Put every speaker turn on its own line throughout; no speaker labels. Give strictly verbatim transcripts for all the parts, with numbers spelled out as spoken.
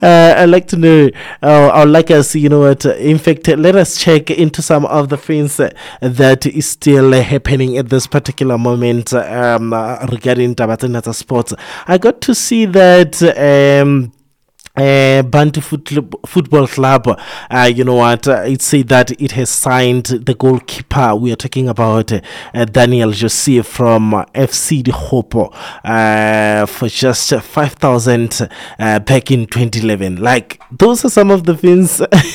Uh, I'd like to know, uh, or like us, you know what, uh, in fact, uh, let us check into some of the things uh, that is still uh, happening at this particular moment um, uh, regarding Tabatinata Sports. I got to see that. Um, uh, Bantu Foot- Football Club, uh, you know what, uh, it said that it has signed the goalkeeper. We are talking about uh, uh, Daniel Jose from uh, F C De Hopo uh, for just uh, five thousand uh, back in twenty eleven. Like, those are some of the things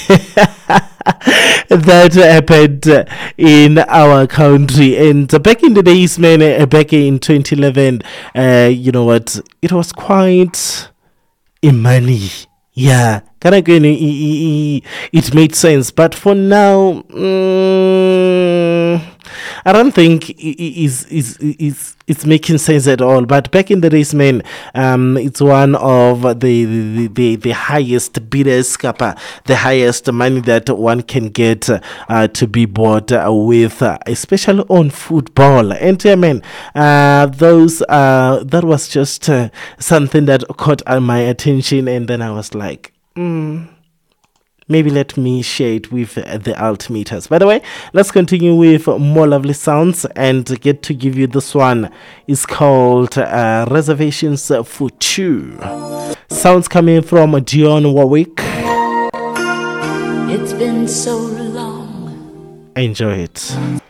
that happened uh, in our country. And uh, back in the days, man, uh, back in twenty eleven, uh, you know what, it was quite money. Yeah, kind of going. It made sense, but for now, mm, I don't think it is is is it's making sense at all. But back in the days, man, um, it's one of the the, the, the highest bidders, kappa, the highest money that one can get uh, to be bought uh, with, uh, especially on football. And yeah, man, uh, those uh, that was just uh, something that caught uh, my attention, and then I was like, mm, maybe let me share it with uh, the altimeters. By the way, let's continue with more lovely sounds and get to give you this one. It's called uh, Reservations for Two. Sounds coming from Dionne Warwick.
It's been so long.
Enjoy it.